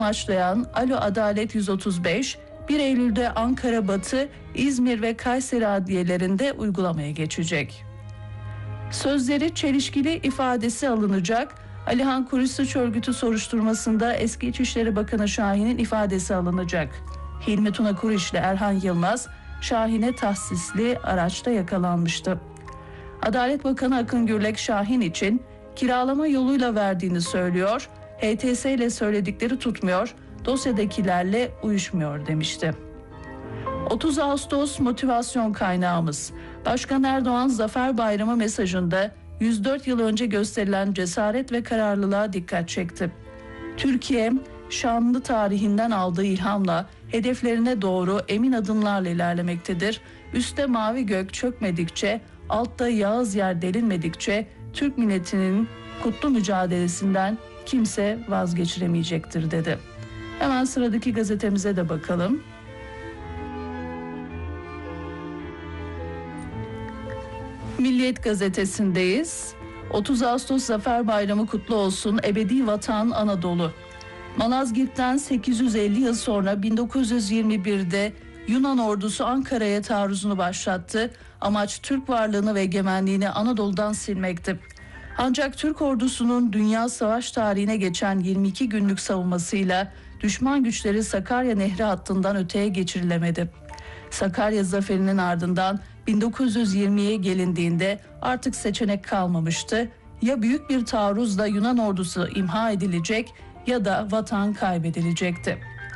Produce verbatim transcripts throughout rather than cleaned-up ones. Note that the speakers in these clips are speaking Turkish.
amaçlayan Alo Adalet yüz otuz beş, bir Eylül'de Ankara Batı, İzmir ve Kayseri adliyelerinde uygulamaya geçecek. Sözleri çelişkili ifadesi alınacak. Alihan Kuruş Suç Örgütü soruşturmasında eski İçişleri Bakanı Şahin'in ifadesi alınacak. Hilmi Tuna Kuruş ile Erhan Yılmaz, Şahin'e tahsisli araçta yakalanmıştı. Adalet Bakanı Akın Gürlek Şahin için kiralama yoluyla verdiğini söylüyor, H T S ile söyledikleri tutmuyor, dosyadakilerle uyuşmuyor demişti. otuz Ağustos motivasyon kaynağımız. Başkan Erdoğan Zafer Bayramı mesajında yüz dört yıl önce gösterilen cesaret ve kararlılığa dikkat çekti. Türkiye, şanlı tarihinden aldığı ilhamla hedeflerine doğru emin adımlarla ilerlemektedir. Üste mavi gök çökmedikçe, altta yağız yer delinmedikçe Türk milletinin kutlu mücadelesinden kimse vazgeçiremeyecektir dedi. Hemen sıradaki gazetemize de bakalım. Milliyet gazetesindeyiz. otuz Ağustos Zafer Bayramı kutlu olsun, ebedi vatan Anadolu. Malazgirt'ten sekiz yüz elli yıl sonra bin dokuz yüz yirmi birde Yunan ordusu Ankara'ya taarruzunu başlattı. Amaç Türk varlığını ve egemenliğini Anadolu'dan silmekti. Ancak Türk ordusunun dünya savaş tarihine geçen yirmi iki günlük savunmasıyla düşman güçleri Sakarya Nehri hattından öteye geçirilemedi. Sakarya zaferinin ardından bin dokuz yüz yirmiye gelindiğinde artık seçenek kalmamıştı. Ya büyük bir taarruzla Yunan ordusu imha edilecek ya da vatan kaybedilecekti.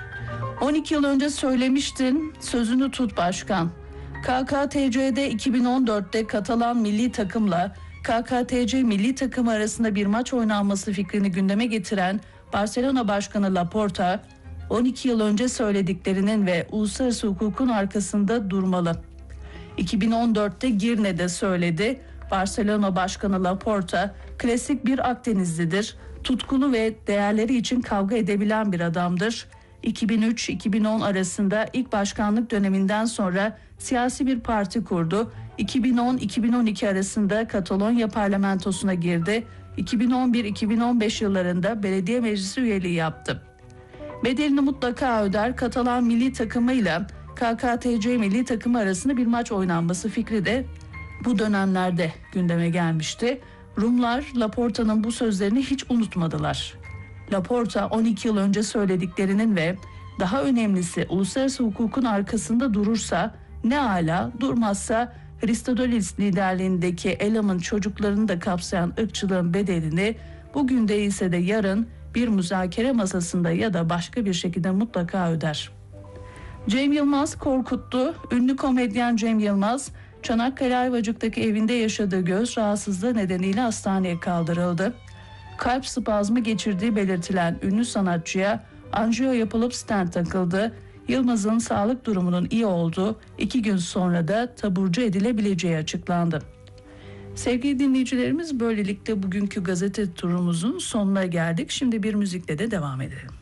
on iki yıl önce söylemiştin, sözünü tut başkan. K K T C'de iki bin on dörtte Katalan milli takımla K K T C milli takımı arasında bir maç oynanması fikrini gündeme getiren Barcelona Başkanı Laporta, on iki yıl önce söylediklerinin ve uluslararası hukukun arkasında durmalı. iki bin on dörtte Girne'de söyledi. Barcelona Başkanı Laporta, klasik bir Akdenizlidir. Tutkulu ve değerleri için kavga edebilen bir adamdır. iki bin üç iki bin on arasında ilk başkanlık döneminden sonra siyasi bir parti kurdu. iki bin on iki bin on iki arasında Katalonya parlamentosuna girdi. iki bin on bir iki bin on beş yıllarında belediye meclisi üyeliği yaptı. Bedelini mutlaka öder. Katalan milli takımıyla K K T C milli takımı arasında bir maç oynanması fikri de bu dönemlerde gündeme gelmişti. Rumlar Laporta'nın bu sözlerini hiç unutmadılar. Laporta on iki yıl önce söylediklerinin ve daha önemlisi uluslararası hukukun arkasında durursa ne ala, durmazsa Hristodolis liderliğindeki Elam'ın çocuklarını da kapsayan ırkçılığın bedelini bugün değilse de yarın bir müzakere masasında ya da başka bir şekilde mutlaka öder. Cem Yılmaz korkuttu. Ünlü komedyen Cem Yılmaz, Çanakkale Ayvacık'taki evinde yaşadığı göz rahatsızlığı nedeniyle hastaneye kaldırıldı. Kalp spazmı geçirdiği belirtilen ünlü sanatçıya anjiyo yapılıp stent takıldı. Yılmaz'ın sağlık durumunun iyi olduğu, iki gün sonra da taburcu edilebileceği açıklandı. Sevgili dinleyicilerimiz, böylelikle bugünkü gazete turumuzun sonuna geldik. Şimdi bir müzikle de devam edelim.